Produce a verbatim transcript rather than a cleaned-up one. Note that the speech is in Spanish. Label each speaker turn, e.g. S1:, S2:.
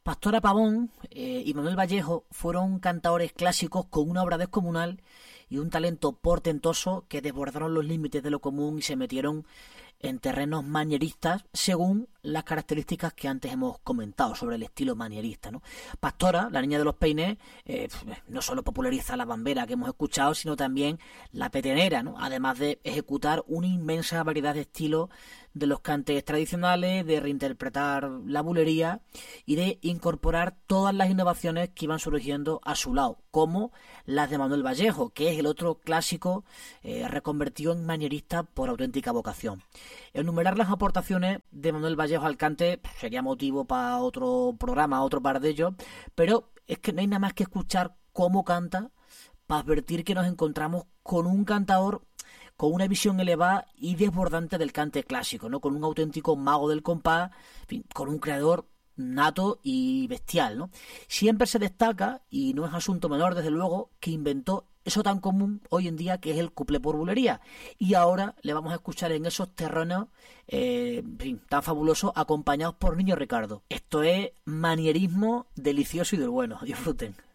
S1: Pastora Pavón eh, y Manuel Vallejo fueron cantadores clásicos con una obra descomunal y un talento portentoso que desbordaron los límites de lo común y se metieron en terrenos manieristas según las características que antes hemos comentado sobre el estilo manierista, ¿no? Pastora, la niña de los peines, eh, no solo populariza la bambera que hemos escuchado, sino también la petenera, ¿no? Además de ejecutar una inmensa variedad de estilos de los cantes tradicionales, de reinterpretar la bulería y de incorporar todas las innovaciones que iban surgiendo a su lado, como las de Manuel Vallejo, que es el otro clásico eh, reconvertido en manierista por auténtica vocación. Enumerar las aportaciones de Manuel Vallejo al cante sería motivo para otro programa, otro par de ellos, pero es que no hay nada más que escuchar cómo canta para advertir que nos encontramos con un cantador con una visión elevada y desbordante del cante clásico, ¿no? Con un auténtico mago del compás, en fin, con un creador nato y bestial, ¿no? Siempre se destaca, y no es asunto menor desde luego, que inventó eso tan común hoy en día que es el cuplé por bulería, y ahora le vamos a escuchar en esos terrenos eh, en fin, tan fabulosos, acompañados por Niño Ricardo. Esto es manierismo delicioso y del bueno. Disfruten.